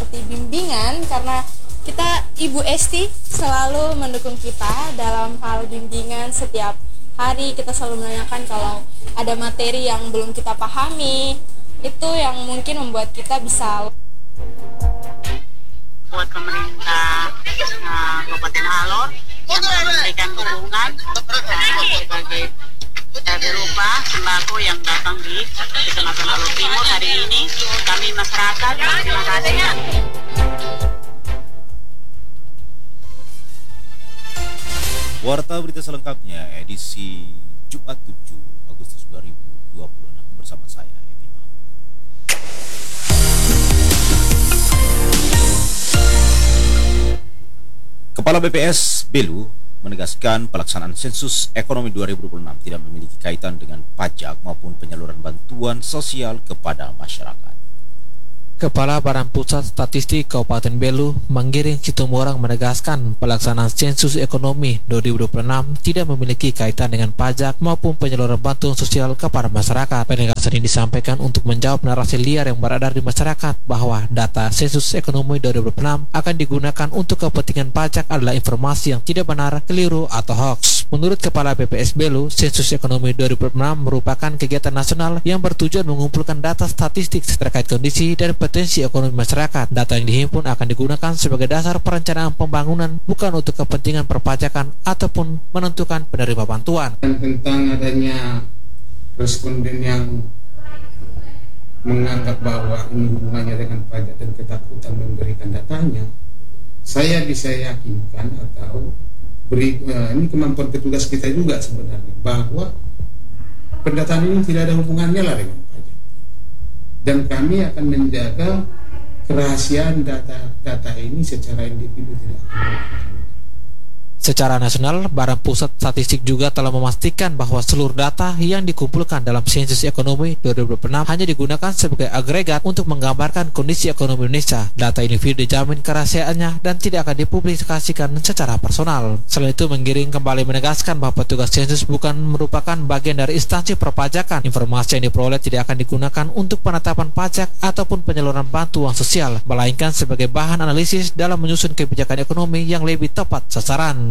seperti bimbingan, karena Ibu Esti selalu mendukung kita dalam hal bimbingan. Setiap hari kita selalu menanyakan kalau ada materi yang belum kita pahami, itu yang mungkin membuat kita bisa. Buat pemerintah Kabupaten Alor yang memberikan dukungan sebagai berupa sembako yang datang di Kecamatan Alor Timur hari ini. Kami masyarakat terima kasih. Warta berita selengkapnya edisi Jumat 7 Agustus 2026 bersama saya Evi Mam. Kepala BPS Belu menegaskan pelaksanaan sensus ekonomi 2026 tidak memiliki kaitan dengan pajak maupun penyaluran bantuan sosial kepada masyarakat. Kepala Badan Pusat Statistik Kabupaten Belu, Manggiring Situmorang menegaskan pelaksanaan sensus ekonomi 2026 tidak memiliki kaitan dengan pajak maupun penyaluran bantuan sosial kepada masyarakat. Penegasan ini disampaikan untuk menjawab narasi liar yang beredar di masyarakat bahwa data sensus ekonomi 2026 akan digunakan untuk kepentingan pajak adalah informasi yang tidak benar, keliru, atau hoax. Menurut Kepala BPS Belu, sensus ekonomi 2026 merupakan kegiatan nasional yang bertujuan mengumpulkan data statistik terkait kondisi dan potensi ekonomi masyarakat. Data yang dihimpun akan digunakan sebagai dasar perencanaan pembangunan, bukan untuk kepentingan perpajakan ataupun menentukan penerima bantuan. Tentang adanya responden yang menganggap bahwa ini hubungannya dengan pajak dan ketakutan memberikan datanya, saya bisa yakinkan atau ini kemampuan petugas kita juga sebenarnya bahwa pendataan ini tidak ada hubungannya lah dengan pajak, dan kami akan menjaga kerahasiaan data ini secara individu tidak akan. Secara nasional, Badan Pusat Statistik juga telah memastikan bahwa seluruh data yang dikumpulkan dalam sensus ekonomi 2026 hanya digunakan sebagai agregat untuk menggambarkan kondisi ekonomi Indonesia. Data individu dijamin kerahasiaannya dan tidak akan dipublikasikan secara personal. Selain itu, Manggiring kembali menegaskan bahwa petugas sensus bukan merupakan bagian dari instansi perpajakan. Informasi yang diperoleh tidak akan digunakan untuk penetapan pajak ataupun penyaluran bantuan sosial, melainkan sebagai bahan analisis dalam menyusun kebijakan ekonomi yang lebih tepat sasaran.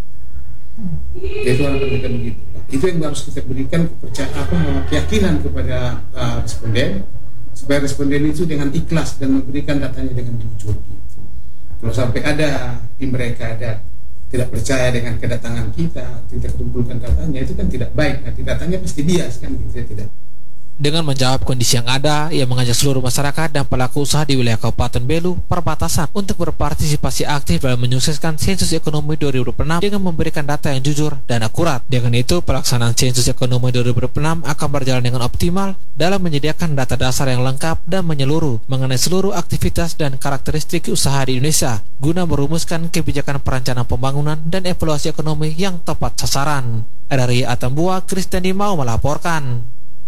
Itu akan kita begitu. Itu yang harus kita berikan keyakinan kepada responden, supaya responden itu dengan ikhlas dan memberikan datanya dengan jujur. Kalau sampai ada di mereka ada tidak percaya dengan kedatangan kita, tidak kumpulkan datanya, itu kan tidak baik. Nanti datanya pasti bias kan, gitu ya, tidak. Dengan menjawab kondisi yang ada, ia mengajak seluruh masyarakat dan pelaku usaha di wilayah Kabupaten Belu perbatasan untuk berpartisipasi aktif dalam menyukseskan sensus ekonomi 2026 dengan memberikan data yang jujur dan akurat. Dengan itu, pelaksanaan sensus ekonomi 2026 akan berjalan dengan optimal dalam menyediakan data dasar yang lengkap dan menyeluruh mengenai seluruh aktivitas dan karakteristik usaha di Indonesia guna merumuskan kebijakan perencanaan pembangunan dan evaluasi ekonomi yang tepat sasaran. Dari Atambua, Kristiani mau melaporkan.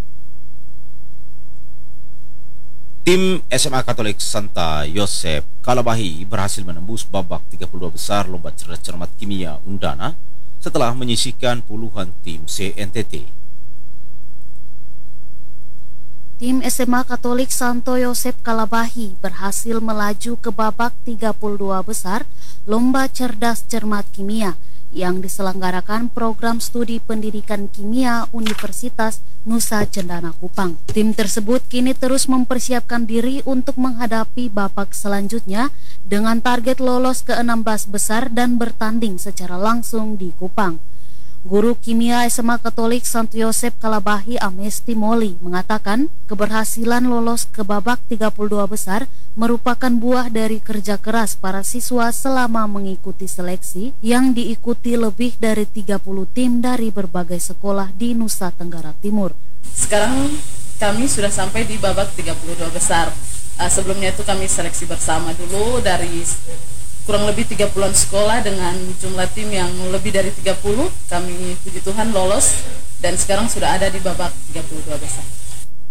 Tim SMA Katolik Santa Yosep Kalabahi berhasil menembus babak 32 besar Lomba Cerdas Cermat Kimia Undana setelah menyisihkan puluhan tim CNTT. Tim SMA Katolik Santo Yosep Kalabahi berhasil melaju ke babak 32 besar Lomba Cerdas Cermat Kimia yang diselenggarakan Program Studi Pendidikan Kimia Universitas Nusa Cendana Kupang. Tim tersebut kini terus mempersiapkan diri untuk menghadapi babak selanjutnya dengan target lolos ke 16 besar dan bertanding secara langsung di Kupang. Guru Kimia SMA Katolik Santo Yosep Kalabahi Amesti Moli mengatakan keberhasilan lolos ke babak 32 besar merupakan buah dari kerja keras para siswa selama mengikuti seleksi yang diikuti lebih dari 30 tim dari berbagai sekolah di Nusa Tenggara Timur. Sekarang kami sudah sampai di babak 32 besar. Sebelumnya itu kami seleksi bersama dulu dari kurang lebih 30-an sekolah dengan jumlah tim yang lebih dari 30. Kami puji Tuhan lolos dan sekarang sudah ada di babak 32 besar.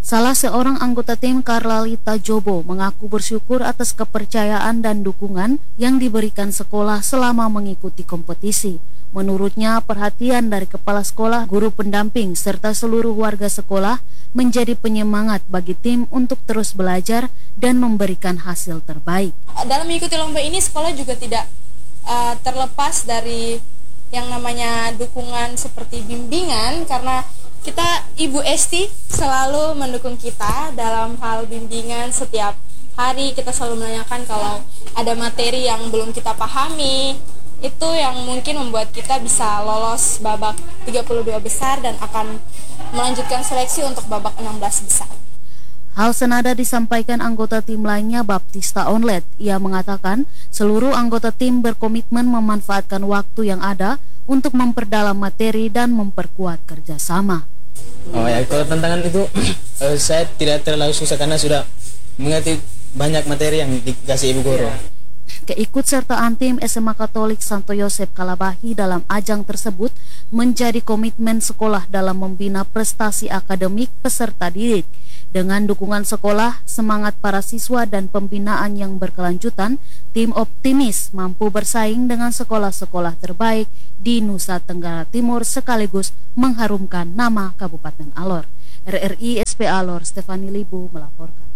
Salah seorang anggota tim, Karlalita Jobo, mengaku bersyukur atas kepercayaan dan dukungan yang diberikan sekolah selama mengikuti kompetisi. Menurutnya, perhatian dari kepala sekolah, guru pendamping, serta seluruh warga sekolah menjadi penyemangat bagi tim untuk terus belajar dan memberikan hasil terbaik. Dalam mengikuti lomba ini, sekolah juga tidak terlepas dari yang namanya dukungan seperti bimbingan, karena kita Ibu Esti selalu mendukung kita dalam hal bimbingan. Setiap hari kita selalu menanyakan kalau ada materi yang belum kita pahami, itu yang mungkin membuat kita bisa lolos babak 32 besar dan akan melanjutkan seleksi untuk babak 16 besar. Hal senada disampaikan anggota tim lainnya, Baptista Onlet. Ia mengatakan seluruh anggota tim berkomitmen memanfaatkan waktu yang ada untuk memperdalam materi dan memperkuat kerjasama. Kalau tantangan itu saya tidak terlalu susah karena sudah mengerti banyak materi yang dikasih Ibu Guru. Keikutsertaan tim SMA Katolik Santo Yosep Kalabahi dalam ajang tersebut menjadi komitmen sekolah dalam membina prestasi akademik peserta didik. Dengan dukungan sekolah, semangat para siswa dan pembinaan yang berkelanjutan, tim optimis mampu bersaing dengan sekolah-sekolah terbaik di Nusa Tenggara Timur sekaligus mengharumkan nama Kabupaten Alor. RRI SP Alor, Stefani Libu melaporkan.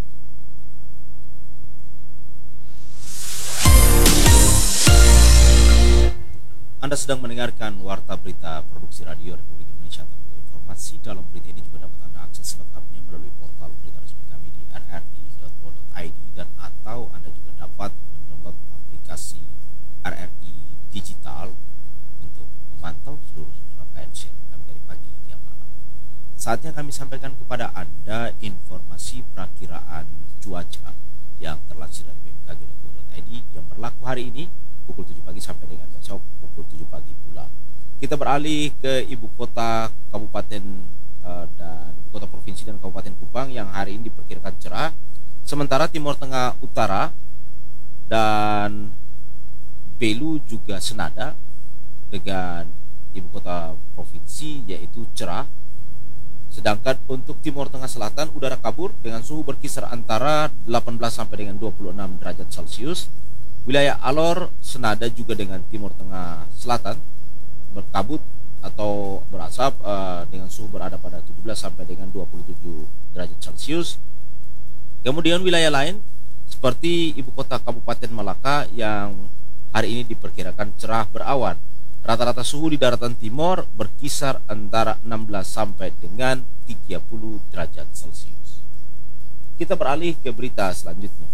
Anda sedang mendengarkan Warta Berita Produksi Radio Republik Indonesia. Informasi dalam berita ini juga dapat Anda akses selengkapnya melalui portal berita resmi kami di rri.co.id dan atau Anda juga dapat mendownload aplikasi RRI Digital untuk memantau seluruh rangkaian siaran kami dari pagi hingga malam. Saatnya kami sampaikan kepada Anda informasi perakiraan cuaca yang terlansir dari bmkg.go.id yang berlaku hari ini pukul 7 pagi sampai dengan besok pukul 7 pagi pula. Kita beralih ke ibu kota kabupaten dan ibu kota provinsi dan Kabupaten Kupang yang hari ini diperkirakan cerah. Sementara Timur Tengah Utara dan Belu juga senada dengan ibu kota provinsi yaitu cerah. Sedangkan untuk Timur Tengah Selatan udara kabur dengan suhu berkisar antara 18 sampai dengan 26 derajat Celcius. Wilayah Alor senada juga dengan Timur Tengah Selatan berkabut atau berasap dengan suhu berada pada 17 sampai dengan 27 derajat Celcius. Kemudian wilayah lain seperti ibu kota Kabupaten Malaka yang hari ini diperkirakan cerah berawan. Rata-rata suhu di daratan timur berkisar antara 16 sampai dengan 30 derajat Celcius. Kita beralih ke berita selanjutnya.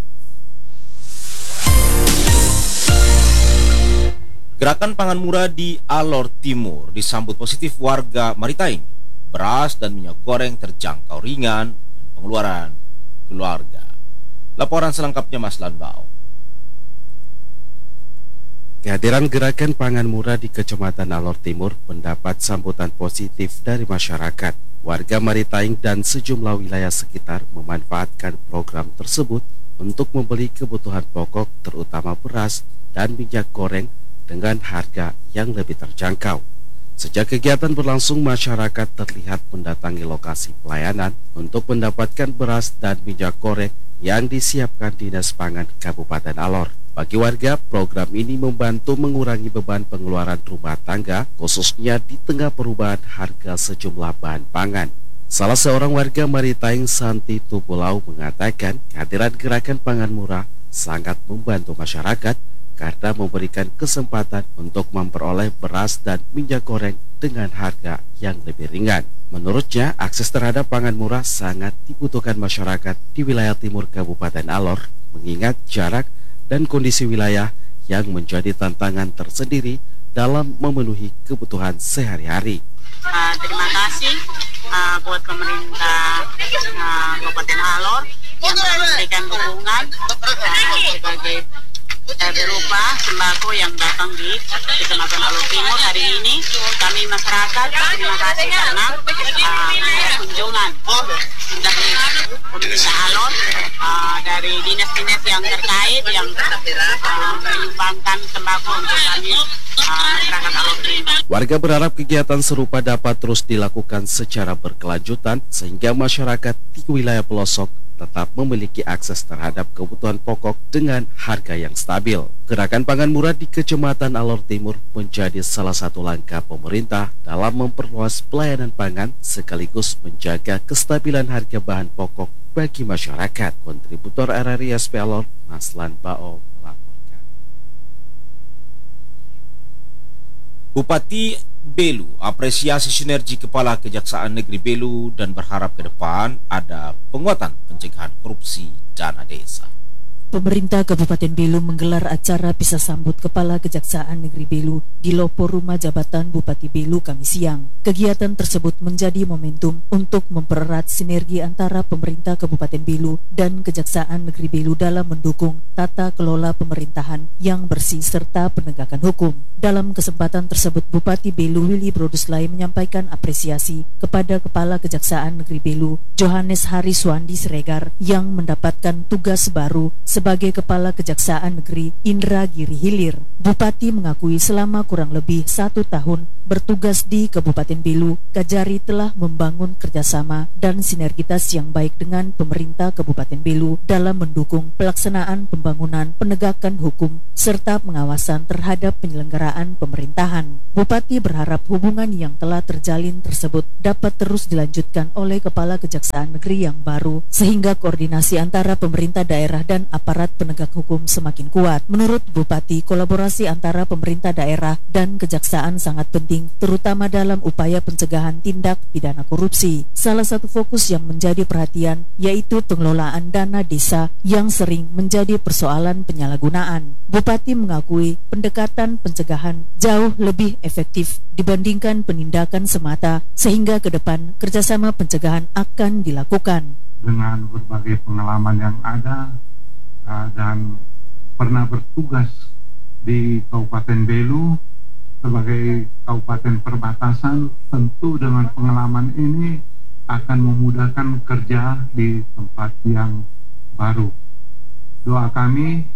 Gerakan pangan murah di Alor Timur disambut positif warga Maritaing. Beras dan minyak goreng terjangkau ringan dan pengeluaran keluarga. Laporan selengkapnya Mas Landau. Kehadiran gerakan pangan murah di Kecamatan Alor Timur mendapat sambutan positif dari masyarakat. Warga Maritaing dan sejumlah wilayah sekitar memanfaatkan program tersebut untuk membeli kebutuhan pokok terutama beras dan minyak goreng dengan harga yang lebih terjangkau. Sejak kegiatan berlangsung, masyarakat terlihat mendatangi lokasi pelayanan untuk mendapatkan beras dan minyak goreng yang disiapkan Dinas Pangan Kabupaten Alor. Bagi warga, program ini membantu mengurangi beban pengeluaran rumah tangga, khususnya di tengah perubahan harga sejumlah bahan pangan. Salah seorang warga Maritaing, Santi Tubulau, mengatakan kehadiran gerakan pangan murah sangat membantu masyarakat karena memberikan kesempatan untuk memperoleh beras dan minyak goreng dengan harga yang lebih ringan. Menurutnya, akses terhadap pangan murah sangat dibutuhkan masyarakat di wilayah timur Kabupaten Alor, mengingat jarak dan kondisi wilayah yang menjadi tantangan tersendiri dalam memenuhi kebutuhan sehari-hari. Terima kasih buat pemerintah Kabupaten Alor yang memberikan dukungan sebagai berupa sembako yang datang di Kecamatan Alor Timur hari ini. Kami masyarakat terima kasih karena kunjungan dari pemerintah Alor dari dinas-dinas yang terkait yang menyumbangkan sembako untuk kami masyarakat Alor Timur. Warga berharap kegiatan serupa dapat terus dilakukan secara berkelanjutan sehingga masyarakat di wilayah pelosok tetap memiliki akses terhadap kebutuhan pokok dengan harga yang stabil. Gerakan Pangan Murah di Kecamatan Alor Timur menjadi salah satu langkah pemerintah dalam memperluas pelayanan pangan sekaligus menjaga kestabilan harga bahan pokok bagi masyarakat. Kontributor RRI SP Alor, Maslan Bao melaporkan. Bupati Belu apresiasi sinergi Kepala Kejaksaan Negeri Belu dan berharap ke depan ada penguatan pencegahan korupsi dana desa. Pemerintah Kabupaten Belu menggelar acara pisah sambut Kepala Kejaksaan Negeri Belu di Lopo Rumah Jabatan Bupati Belu Kamis siang. Kegiatan tersebut menjadi momentum untuk mempererat sinergi antara pemerintah Kabupaten Belu dan Kejaksaan Negeri Belu dalam mendukung tata kelola pemerintahan yang bersih serta penegakan hukum. Dalam kesempatan tersebut, Bupati Belu Willy Broduslai menyampaikan apresiasi kepada Kepala Kejaksaan Negeri Belu Johannes Hari Suwandi Siregar yang mendapatkan tugas baru sebagai Kepala Kejaksaan Negeri Indragiri Hilir. Bupati mengakui selama kurang lebih 1 tahun bertugas di Kabupaten Belu, Kajari telah membangun kerjasama dan sinergitas yang baik dengan pemerintah Kabupaten Belu dalam mendukung pelaksanaan pembangunan, penegakan hukum, serta pengawasan terhadap penyelenggaraan pemerintahan. Bupati berharap hubungan yang telah terjalin tersebut dapat terus dilanjutkan oleh Kepala Kejaksaan Negeri yang baru, sehingga koordinasi antara pemerintah daerah dan aparat penegak hukum semakin kuat. Menurut Bupati, kolaborasi antara pemerintah daerah dan kejaksaan sangat penting, terutama dalam upaya pencegahan tindak pidana korupsi. Salah satu fokus yang menjadi perhatian yaitu pengelolaan dana desa yang sering menjadi persoalan penyalahgunaan. Bupati mengakui pendekatan pencegahan jauh lebih efektif dibandingkan penindakan semata, sehingga ke depan kerjasama pencegahan akan dilakukan. Dengan berbagai pengalaman yang ada dan pernah bertugas di Kabupaten Belu sebagai kabupaten perbatasan, tentu dengan pengalaman ini akan memudahkan kerja di tempat yang baru. Doa kami,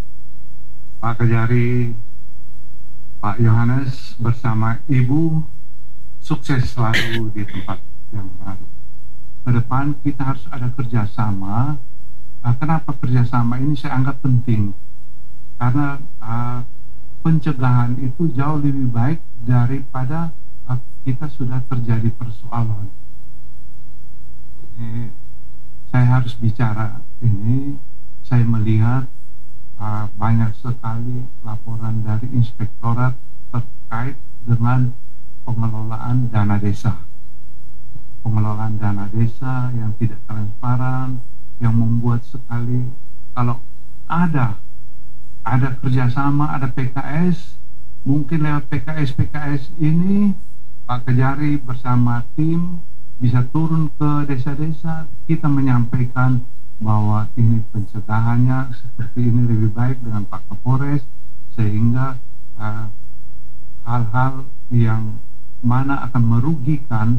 Pak Kajari, Pak Yohanes bersama Ibu sukses selalu di tempat yang baru. Ke depan kita harus ada kerjasama. Kenapa kerjasama ini saya anggap penting? Karena pencegahan itu jauh lebih baik daripada kita sudah terjadi persoalan. Saya harus bicara ini. Saya melihat banyak sekali laporan dari inspektorat terkait dengan pengelolaan dana desa. Pengelolaan dana desa yang tidak transparan, yang membuat sekali kalau ada kerjasama, ada PKS, mungkin lewat PKS ini Pak Kajari bersama tim bisa turun ke desa-desa, kita menyampaikan bahwa ini pencegahannya seperti ini lebih baik dengan Pak Kapolres, sehingga hal-hal yang mana akan merugikan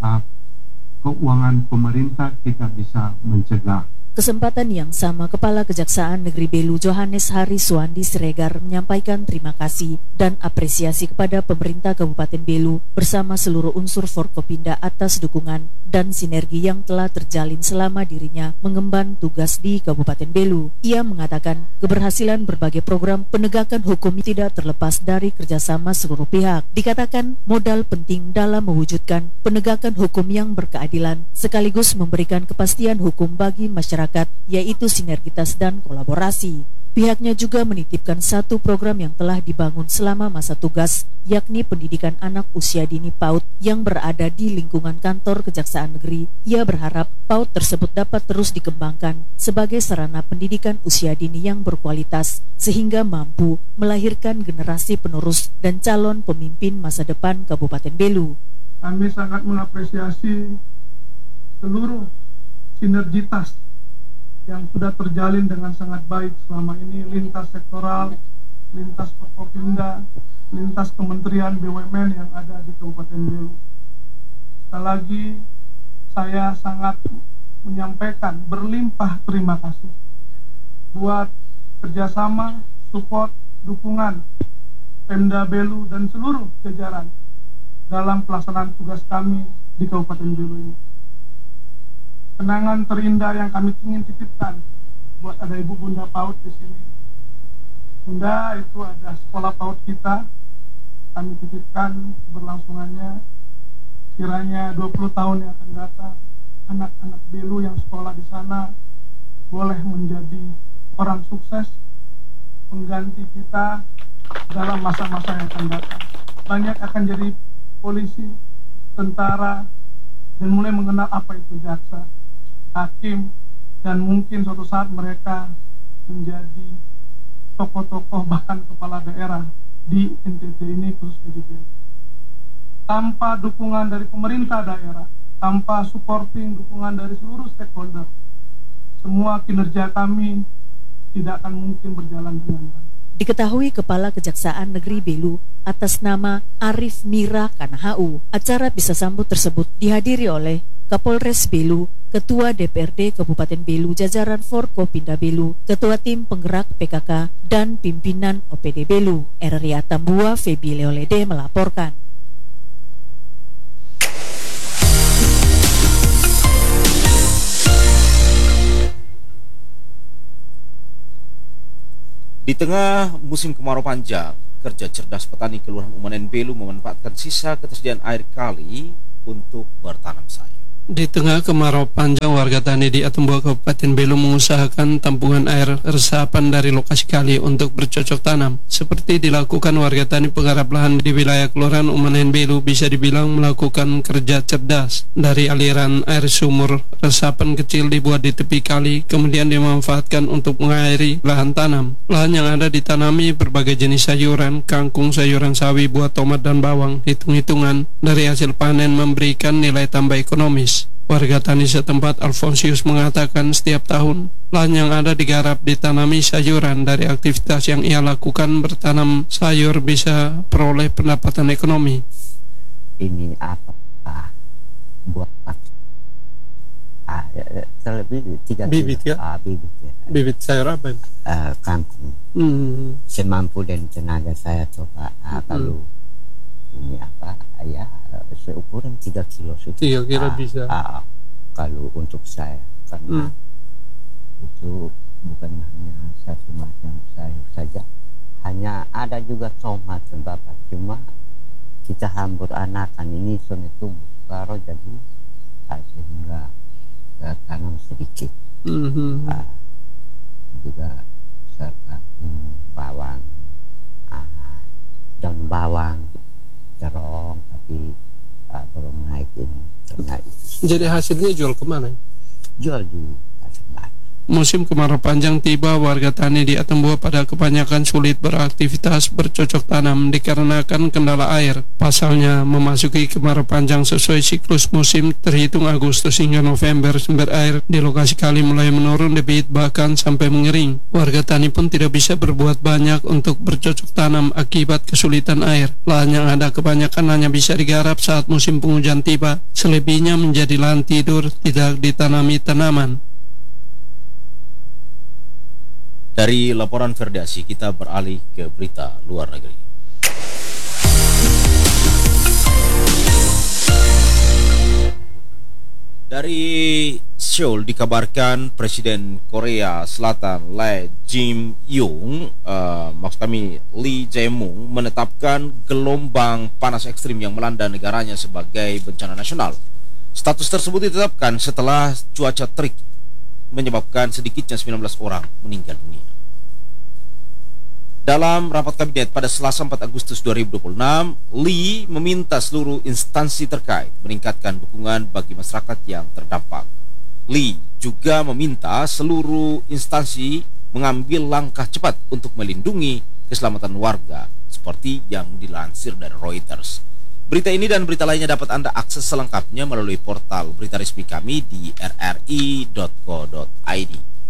keuangan pemerintah kita bisa mencegah. Kesempatan yang sama, Kepala Kejaksaan Negeri Belu Johannes Hari Suwandi Siregar menyampaikan terima kasih dan apresiasi kepada pemerintah Kabupaten Belu bersama seluruh unsur Forkopimda atas dukungan dan sinergi yang telah terjalin selama dirinya mengemban tugas di Kabupaten Belu. Ia mengatakan keberhasilan berbagai program penegakan hukum tidak terlepas dari kerjasama seluruh pihak. Dikatakan modal penting dalam mewujudkan penegakan hukum yang berkeadilan sekaligus memberikan kepastian hukum bagi masyarakat, yaitu sinergitas dan kolaborasi. Pihaknya juga menitipkan satu program yang telah dibangun selama masa tugas, yakni pendidikan anak usia dini PAUD yang berada di lingkungan kantor Kejaksaan Negeri. Ia berharap PAUD tersebut dapat terus dikembangkan sebagai sarana pendidikan usia dini yang berkualitas, sehingga mampu melahirkan generasi penerus dan calon pemimpin masa depan Kabupaten Belu. Kami sangat mengapresiasi seluruh sinergitas yang sudah terjalin dengan sangat baik selama ini, lintas sektoral, lintas Forkopimda, lintas kementerian BUMN yang ada di Kabupaten Belu. Sekali lagi saya sangat menyampaikan berlimpah terima kasih buat kerjasama, support, dukungan Pemda Belu dan seluruh jajaran dalam pelaksanaan tugas kami di Kabupaten Belu ini. Kenangan terindah yang kami ingin titipkan buat ada Ibu Bunda PAUD di sini. Bunda, itu ada sekolah PAUD kita. Kami titipkan keberlangsungannya. Kiranya 20 tahun yang akan datang, anak-anak Belu yang sekolah di sana boleh menjadi orang sukses, pengganti kita dalam masa-masa yang akan datang. Banyak akan jadi polisi, tentara, dan mulai mengenal apa itu jaksa, hakim, dan mungkin suatu saat mereka menjadi tokoh-tokoh bahkan kepala daerah di NTT ini, khususnya di Belu. Tanpa dukungan dari pemerintah daerah, tanpa supporting dukungan dari seluruh stakeholder, semua kinerja kami tidak akan mungkin berjalan dengan baik. Diketahui Kepala Kejaksaan Negeri Belu atas nama Arif Mira Kanahau, acara bisa sambut tersebut dihadiri oleh Kapolres Belu, Ketua DPRD Kabupaten Belu jajaran Forkopimda Belu, Ketua Tim Penggerak PKK, dan pimpinan OPD Belu. RRI Atambua Febi Leolede melaporkan. Di tengah musim kemarau panjang, kerja cerdas petani Kelurahan Umanen Belu memanfaatkan sisa ketersediaan air kali untuk bertanam sayur. Di tengah kemarau panjang, warga tani di Atambua Kabupaten Belu mengusahakan tampungan air resapan dari lokasi kali untuk bercocok tanam. Seperti dilakukan warga tani penggarap lahan di wilayah Kelurahan Umanen Belu, bisa dibilang melakukan kerja cerdas. Dari aliran air sumur resapan kecil dibuat di tepi kali, kemudian dimanfaatkan untuk mengairi lahan tanam. Lahan yang ada ditanami berbagai jenis sayuran, kangkung, sayuran sawi, buah tomat, dan bawang. Hitung-hitungan dari hasil panen memberikan nilai tambah ekonomis. Warga tani setempat Alfonsius mengatakan setiap tahun lahan yang ada digarap ditanami sayuran. Dari aktivitas yang ia lakukan bertanam sayur bisa peroleh pendapatan ekonomi. Ini apa? Buat terlebih 3 bibit ya? Bibit ya. Bibit sayur apa? Kangkung. Semampu dan tenaga saya coba. Kalau ini apa? Ya seukuran 3 kilo. 3 kilo bisa. Kalau untuk saya, karena itu bukan hanya satu macam sayur saja, hanya ada juga tomat Bapak. Cuma kita hambur anakan ini sudah tumbuh baru jadi sehingga tanam sedikit. Juga serta bawang, daun bawang, terong, tapi belum naik ini. Jadi hasilnya jual kemana? Jual di Musim kemarau panjang tiba, warga tani di Atambua pada kebanyakan sulit beraktivitas bercocok tanam dikarenakan kendala air. Pasalnya, memasuki kemarau panjang sesuai siklus musim terhitung Agustus hingga November, sumber air di lokasi kali mulai menurun debit bahkan sampai mengering. Warga tani pun tidak bisa berbuat banyak untuk bercocok tanam akibat kesulitan air. Lahan yang ada kebanyakan hanya bisa digarap saat musim penghujan tiba. Selebihnya menjadi lahan tidur, tidak ditanami tanaman. Dari laporan Ferdiasi, kita beralih ke berita luar negeri. Dari Seoul dikabarkan Presiden Korea Selatan Lee Jae-myung, Lee Jae-myung menetapkan gelombang panas ekstrim yang melanda negaranya sebagai bencana nasional. Status tersebut ditetapkan setelah cuaca terik menyebabkan sedikitnya 19 orang meninggal dunia. Dalam rapat kabinet pada Selasa 4 Agustus 2026, Lee meminta seluruh instansi terkait meningkatkan dukungan bagi masyarakat yang terdampak. Lee juga meminta seluruh instansi mengambil langkah cepat untuk melindungi keselamatan warga, seperti yang dilansir dari Reuters. Berita ini dan berita lainnya dapat Anda akses selengkapnya melalui portal berita resmi kami di rri.co.id.